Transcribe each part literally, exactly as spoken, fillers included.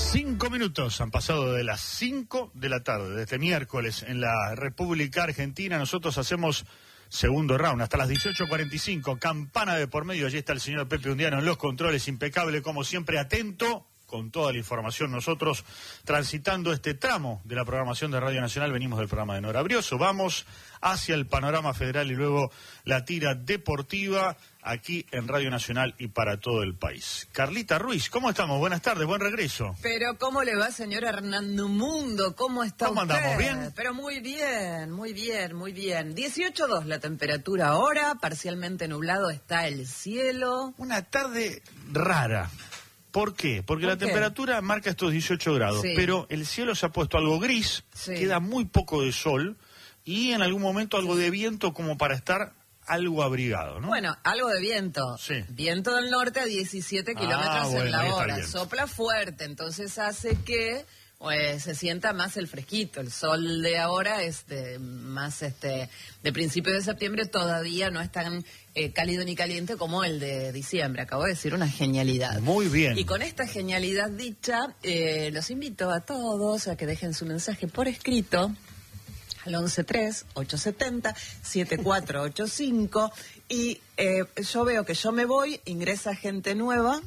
Cinco minutos han pasado de las cinco de la tarde, de este miércoles, en la República Argentina. Nosotros hacemos segundo round hasta las dieciocho cuarenta y cinco, campana de por medio. Allí está el señor Pepe Undiano en los controles, impecable como siempre, atento con toda la información. Nosotros, transitando este tramo de la programación de Radio Nacional, venimos del programa de Nora Brioso, vamos hacia el panorama federal y luego la tira deportiva aquí en Radio Nacional y para todo el país. Carlita Ruiz, ¿cómo estamos? Buenas tardes, buen regreso. Pero ¿cómo le va, señor Hernando Mundo? ¿Cómo está ¿Cómo usted? andamos? ¿Bien? Pero muy bien, muy bien, muy bien. dieciocho dos la temperatura ahora, parcialmente nublado está el cielo. Una tarde rara. ¿Por qué? Porque ¿Por la qué? temperatura marca estos dieciocho grados, Sí. pero el cielo se ha puesto algo gris, Sí. queda muy poco de sol y en algún momento algo de viento como para estar algo abrigado, ¿no? Bueno, algo de viento. Sí. Viento del norte a diecisiete Ah, kilómetros bueno, en ahí la está el hora. viento. Sopla fuerte, entonces hace que pues, se sienta más el fresquito. El sol de ahora es de, más este de principio de septiembre, todavía no es tan eh, cálido ni caliente como el de diciembre. Acabo de decir una genialidad. Muy bien. Y con esta genialidad dicha, eh, los invito a todos a que dejen su mensaje por escrito al once tres, ochocientos setenta, setenta y cuatro ochenta y cinco y eh, yo veo que yo me voy, ingresa gente nueva.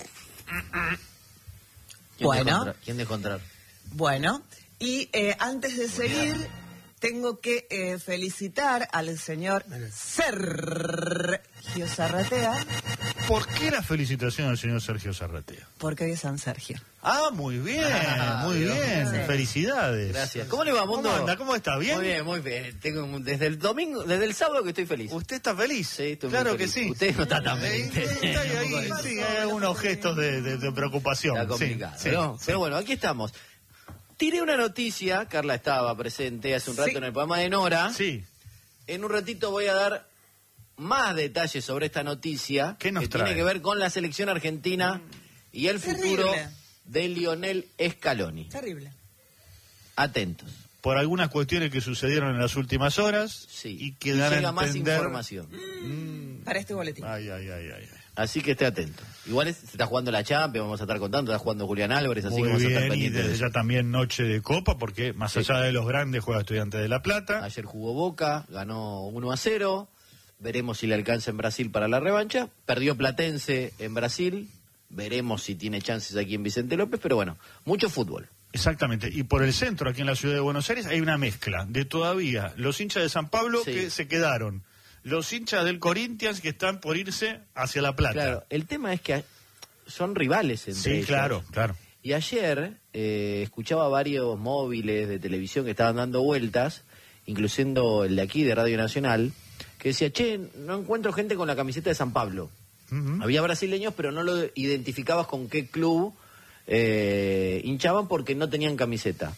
¿Quién Bueno. dejó entrar? ¿Quién dejó entrar? Bueno, y eh, antes de seguir, tengo que eh, felicitar al señor Sergio Zarratea, ¿Por qué la felicitación al señor Sergio Zarratea? porque hoy es San Sergio. Ah, muy bien, Ah, muy Dios. bien, Sí. felicidades. Gracias. ¿Cómo le va, Mundo? ¿Cómo anda? ¿Cómo está? ¿Bien? Muy bien, muy bien. Tengo un- desde el domingo, desde el sábado que estoy feliz. ¿Usted está feliz? Sí, estoy muy Claro que feliz. sí. Usted no está tan Eh, feliz. está ahí, ahí, sí, hay algunos gestos de, de- de preocupación. Está complicado, Sí, ¿no? sí, Pero sí. bueno, aquí estamos. Tiré una noticia, Carla estaba presente hace un rato Sí. en el programa de Nora. Sí. En un ratito voy a dar más detalles sobre esta noticia ¿Qué nos que trae? tiene que ver con la selección argentina y el futuro Terrible. de Lionel Scaloni. Terrible. Atentos. Por algunas cuestiones que sucedieron en las últimas horas Sí. y que dan llega a más entender... información. Para este boletín. Ay, ay, ay, ay. ay. Así que esté atento. Igual es- se está jugando la Champions, vamos a estar contando, está jugando Julián Álvarez, así Muy que vamos a estar bien, y pendientes de desde eso. ya también noche de Copa, porque más Sí. allá de los grandes juega Estudiantes de La Plata. Ayer jugó Boca, ganó uno a cero. Veremos si le alcanza en Brasil para la revancha. Perdió Platense en Brasil. Veremos si tiene chances aquí en Vicente López, pero bueno, mucho fútbol. Exactamente, y por el centro, aquí en la ciudad de Buenos Aires, hay una mezcla de todavía los hinchas de San Pablo Sí. que se quedaron, los hinchas del Corinthians que están por irse hacia La Plata. Claro, el tema es que a- son rivales entre Sí, ellos. claro, claro. Y ayer eh, escuchaba varios móviles de televisión que estaban dando vueltas, incluyendo el de aquí de Radio Nacional, que decía, che, no encuentro gente con la camiseta de San Pablo. Ujú. Había brasileños, pero no lo identificabas con qué club eh, hinchaban porque no tenían camiseta.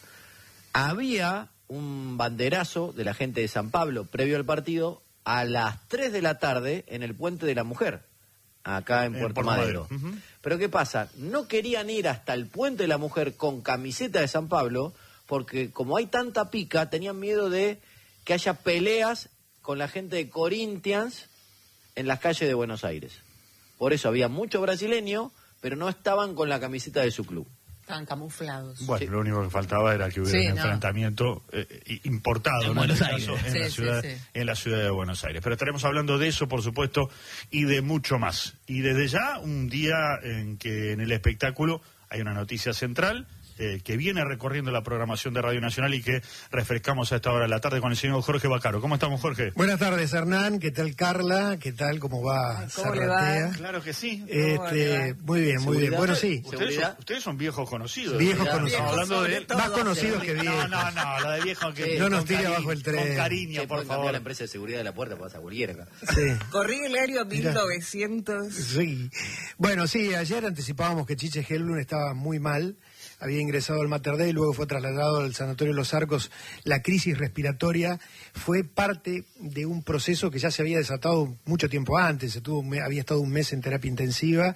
Había un banderazo de la gente de San Pablo previo al partido a las tres de la tarde en el Puente de la Mujer, acá en En Puerto Puerto Madero. Madero. Ujú. Pero ¿qué pasa? No querían ir hasta el Puente de la Mujer con camiseta de San Pablo porque como hay tanta pica, tenían miedo de que haya peleas con la gente de Corinthians en las calles de Buenos Aires. Por eso había mucho brasileño, pero no estaban con la camiseta de su club. Están camuflados. Bueno, Sí. lo único que faltaba era que hubiera Sí, un no. enfrentamiento eh, importado En ¿no? Buenos este Aires. caso, en, Sí, la sí, ciudad, sí. en la ciudad de Buenos Aires. Pero estaremos hablando de eso, por supuesto, y de mucho más. Y desde ya, un día en que en el espectáculo hay una noticia central eh, que viene recorriendo la programación de Radio Nacional y que refrescamos a esta hora de la tarde con el señor Jorge Bacaro. ¿Cómo estamos, Jorge? Buenas tardes, Hernán. ¿Qué tal, Carla? ¿Qué tal? ¿Cómo va? Ay, ¿cómo le va? Zarratea? Claro que sí. Este, muy bien, muy bien. ¿Seguridad? Bueno, sí, Ustedes son, ¿Seguridad? ustedes son viejos conocidos. viejos Seguridad. conocidos. Estamos hablando de él. Más conocidos que No, viejos. no, no, la de viejo que... Sí. con No nos tire cariño, abajo el tren. Con cariño, Che, por pueden cambiar favor. la empresa de seguridad de la puerta para cualquiera acá. Sí. Corrí el año mil novecientos. Sí. Bueno, sí, ayer anticipábamos que Chiche Helblum estaba muy mal. Había ingresado al Mater Dei, luego fue trasladado al Sanatorio Los Arcos. La crisis respiratoria fue parte de un proceso que ya se había desatado mucho tiempo antes. Se tuvo, había estado un mes en terapia intensiva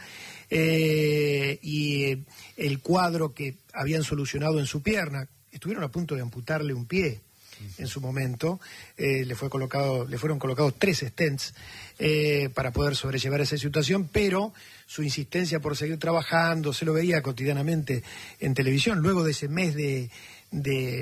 eh, y eh, el cuadro que habían solucionado en su pierna, estuvieron a punto de amputarle un pie. en su momento. Eh, le fue colocado, le fueron colocados tres stents eh, para poder sobrellevar esa situación, pero su insistencia por seguir trabajando, se lo veía cotidianamente en televisión. Luego de ese mes de, de,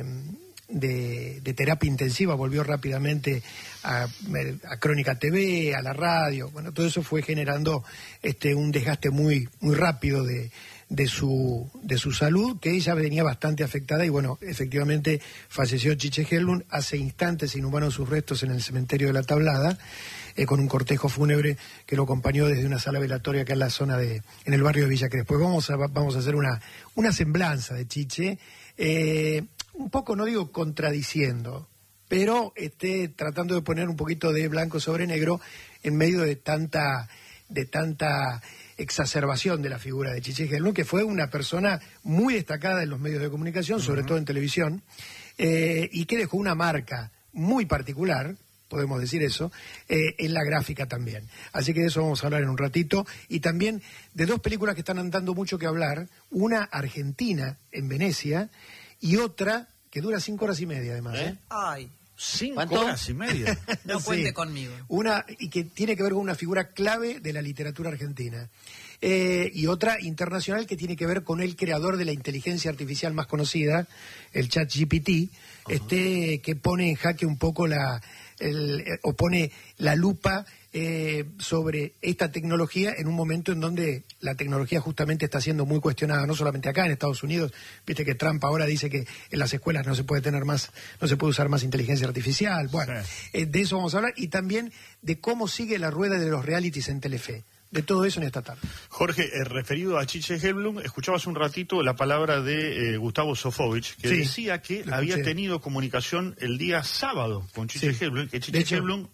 de, de terapia intensiva, volvió rápidamente a, a Crónica T V, a la radio. Bueno, todo eso fue generando este un desgaste muy, muy rápido de de su de su salud, que ella venía bastante afectada, y bueno, efectivamente falleció Chiche Helblum. Hace instantes inhumaron sus restos en el cementerio de La Tablada, eh, con un cortejo fúnebre que lo acompañó desde una sala velatoria acá en la zona de, en el barrio de Villa Crespo. Vamos a, vamos a hacer una, una semblanza de Chiche, eh, un poco, no digo contradiciendo, pero este, tratando de poner un poquito de blanco sobre negro en medio de tanta, de tanta exacerbación de la figura de Chiche Helblum, que fue una persona muy destacada en los medios de comunicación, sobre uh-huh. todo en televisión, eh, y que dejó una marca muy particular, podemos decir eso, eh, en la gráfica también. Así que de eso vamos a hablar en un ratito, y también de dos películas que están dando mucho que hablar, una argentina en Venecia y otra que dura cinco horas y media además. ¿Eh? Ay. Cinco horas y media. No cuente sí. conmigo. Una, y que tiene que ver con una figura clave de la literatura argentina. Eh, y otra internacional que tiene que ver con el creador de la inteligencia artificial más conocida, el ChatGPT, uh-huh. este, que pone en jaque un poco la, el, o pone la lupa eh, sobre esta tecnología en un momento en donde la tecnología justamente está siendo muy cuestionada, no solamente acá en Estados Unidos. Viste que Trump ahora dice que en las escuelas no se puede tener más, no se puede usar más inteligencia artificial. Bueno, sí. eh, de eso vamos a hablar, y también de cómo sigue la rueda de los realities en Telefe. De todo eso en esta tarde. Jorge, eh, referido a Chiche Helblum, escuchabas un ratito la palabra de eh, Gustavo Sofovich, que sí, decía que había tenido comunicación el día sábado con Chiche sí. Helblum, que Chiche Helblum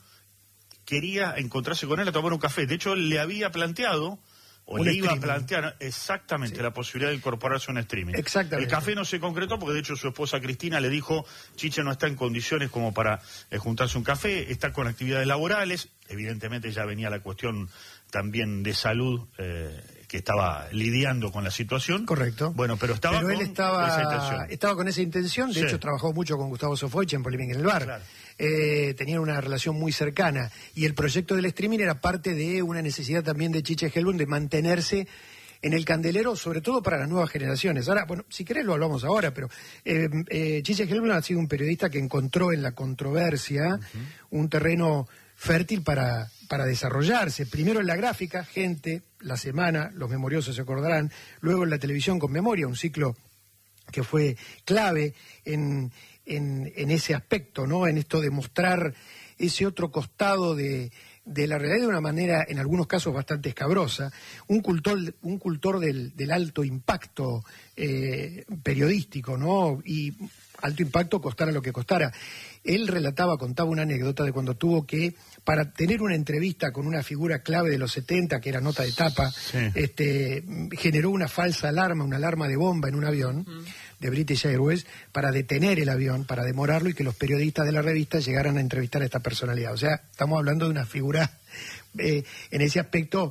quería encontrarse con él a tomar un café. De hecho, le había planteado, o un le iba streaming. a plantear exactamente sí. la posibilidad de incorporarse a un streaming. Exactamente. El café no se concretó porque de hecho su esposa Cristina le dijo, Chiche no está en condiciones como para eh, juntarse un café, está con actividades laborales. Evidentemente ya venía la cuestión también de salud, eh, que estaba lidiando con la situación. Correcto. Bueno, pero estaba pero con él estaba, esa intención. Estaba con esa intención, de sí. hecho trabajó mucho con Gustavo Sofovich en Polémica en el Bar. Claro. Eh, tenían una relación muy cercana, y el proyecto del streaming era parte de una necesidad también de Chiche Helblum de mantenerse en el candelero, sobre todo para las nuevas generaciones. Ahora, bueno, si querés lo hablamos ahora, pero eh, eh, Chiche Helblum ha sido un periodista que encontró en la controversia uh-huh. un terreno fértil para, para desarrollarse. Primero en la gráfica, Gente, La Semana, Los Memoriosos se acordarán, luego en la televisión con Memoria, un ciclo que fue clave en, en, en ese aspecto, ¿no? En esto de mostrar ese otro costado de, de la realidad de una manera, en algunos casos, bastante escabrosa. Un cultor, un cultor del, del alto impacto eh, periodístico, ¿no? Y alto impacto costara lo que costara. Él relataba, contaba una anécdota de cuando tuvo que, para tener una entrevista con una figura clave de los setenta, que era nota de tapa, sí. este, generó una falsa alarma, una alarma de bomba en un avión uh-huh. de British Airways, para detener el avión, para demorarlo, y que los periodistas de la revista llegaran a entrevistar a esta personalidad. O sea, estamos hablando de una figura eh, en ese aspecto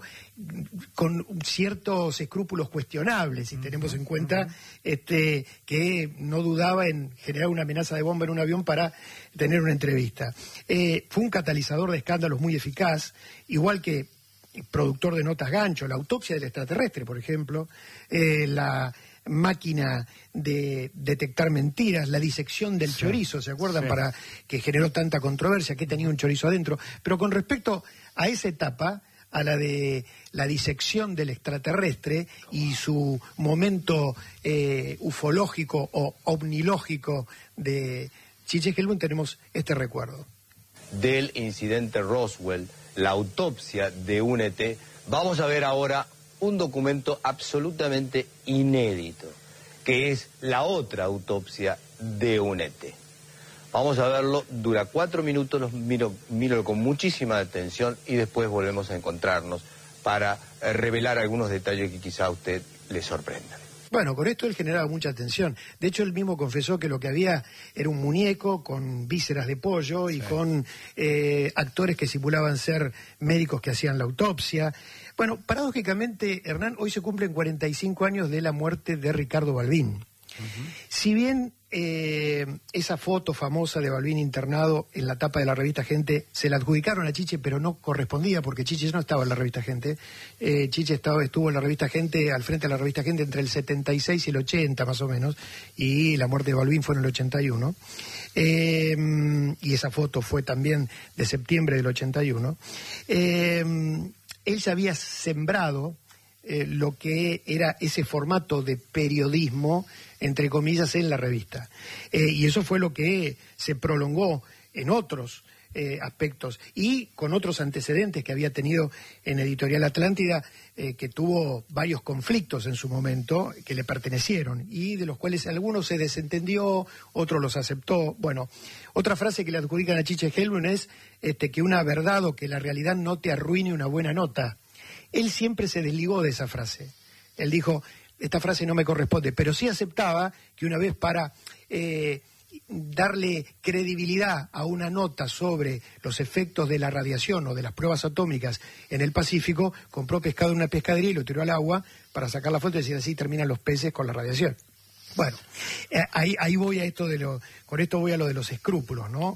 con ciertos escrúpulos cuestionables, si tenemos en cuenta este, que no dudaba en generar una amenaza de bomba en un avión para tener una entrevista. Eh, fue un catalizador de escándalos muy eficaz, igual que productor de notas gancho, la autopsia del extraterrestre, por ejemplo, eh, la máquina de detectar mentiras, la disección del sí, chorizo, ¿se acuerdan? Sí. Para que generó tanta controversia, que tenía un chorizo adentro. Pero con respecto a esa etapa, a la de la disección del extraterrestre y su momento eh, ufológico o ovnilógico de Chiche Helblum, tenemos este recuerdo. Del incidente Roswell, la autopsia de un E T, vamos a ver ahora un documento absolutamente inédito, que es la otra autopsia de un E T. Vamos a verlo, dura cuatro minutos, los miro, miro con muchísima atención y después volvemos a encontrarnos para eh, revelar algunos detalles que quizá a usted le sorprendan. Bueno, con esto él generaba mucha atención. De hecho, él mismo confesó que lo que había era un muñeco con vísceras de pollo y sí. con eh, actores que simulaban ser médicos que hacían la autopsia. Bueno, paradójicamente, Hernán, hoy se cumplen cuarenta y cinco años de la muerte de Ricardo Balbín. Uh-huh. Si bien eh, esa foto famosa de Balbín internado en la tapa de la revista Gente se la adjudicaron a Chiche, pero no correspondía porque Chiche no estaba en la revista Gente. Eh, Chiche estaba, estuvo en la revista Gente, al frente de la revista Gente entre el setenta y seis y el ochenta más o menos, y la muerte de Balbín fue en el ochenta y uno. Eh, y esa foto fue también de septiembre del ochenta y uno. Eh, él ya había sembrado eh, lo que era ese formato de periodismo, entre comillas, en la revista. Eh, y eso fue lo que se prolongó en otros eh, aspectos y con otros antecedentes que había tenido en Editorial Atlántida, eh, que tuvo varios conflictos en su momento que le pertenecieron y de los cuales algunos se desentendió, otros los aceptó. Bueno, otra frase que le adjudican a Chiche Helblum es este, que una verdad o que la realidad no te arruine una buena nota. Él siempre se desligó de esa frase. Él dijo, esta frase no me corresponde, pero sí aceptaba que una vez para eh, darle credibilidad a una nota sobre los efectos de la radiación o de las pruebas atómicas en el Pacífico, compró pescado en una pescadería y lo tiró al agua para sacar la foto y decir así terminan los peces con la radiación. Bueno, eh, ahí, ahí voy a esto de lo, con esto voy a lo de los escrúpulos, ¿no?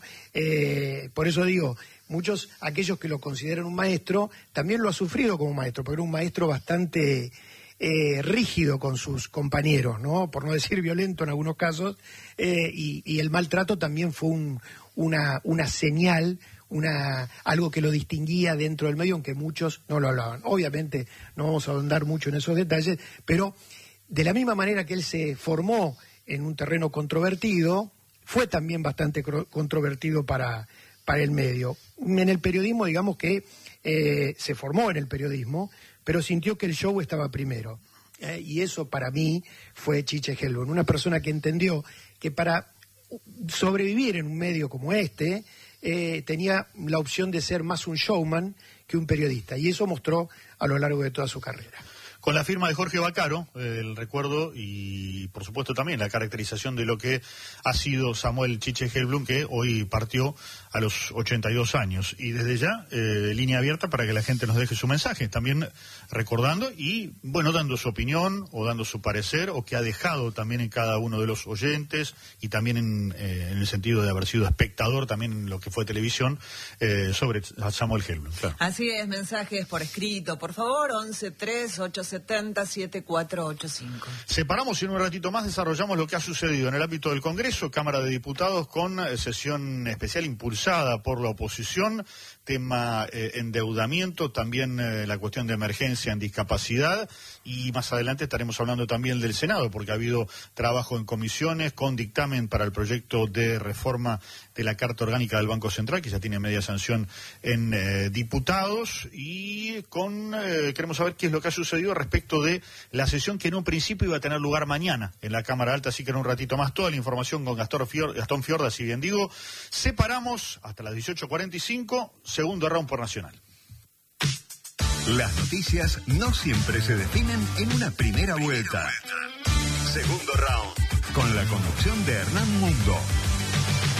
Eh, por eso digo, muchos, aquellos que lo consideran un maestro, también lo ha sufrido como maestro, porque era un maestro bastante eh, rígido con sus compañeros, ¿no? Por no decir violento en algunos casos, eh, y, y el maltrato también fue un, una, una señal, una, algo que lo distinguía dentro del medio, aunque muchos no lo hablaban. Obviamente no vamos a ahondar mucho en esos detalles, pero de la misma manera que él se formó en un terreno controvertido, fue también bastante controvertido para, para el medio. En el periodismo, digamos que eh, se formó en el periodismo, pero sintió que el show estaba primero. Eh, y eso para mí fue Chiche Helblum, una persona que entendió que para sobrevivir en un medio como este, eh, tenía la opción de ser más un showman que un periodista. Y eso mostró a lo largo de toda su carrera. Con la firma de Jorge Vaccaro, eh, el recuerdo y, por supuesto, también la caracterización de lo que ha sido Samuel Chiche Helblum, que hoy partió a los ochenta y dos años. Y desde ya, eh, línea abierta para que la gente nos deje su mensaje, también recordando y, bueno, dando su opinión o dando su parecer, o que ha dejado también en cada uno de los oyentes, y también en, eh, en el sentido de haber sido espectador también en lo que fue televisión, eh, sobre Samuel Helblum. Claro. Así es, mensajes por escrito, por favor, once tres ocho setenta siete cuatro ocho cinco. Separamos y en un ratito más desarrollamos lo que ha sucedido en el ámbito del Congreso, Cámara de Diputados, con eh, sesión especial impulsada por la oposición, tema eh, endeudamiento, también eh, la cuestión de emergencia en discapacidad, y más adelante estaremos hablando también del Senado, porque ha habido trabajo en comisiones con dictamen para el proyecto de reforma de la Carta Orgánica del Banco Central, que ya tiene media sanción en eh, diputados, y con eh, queremos saber qué es lo que ha sucedido respecto de la sesión que en un principio iba a tener lugar mañana en la Cámara Alta, así que en un ratito más toda la información con Gastón Fiorda, Gastón Fiorda, si bien digo. Separamos hasta las dieciocho cuarenta y cinco, segundo round por Nacional. Las noticias no siempre se definen en una primera vuelta. Segundo round, con la conducción de Hernán Mundo.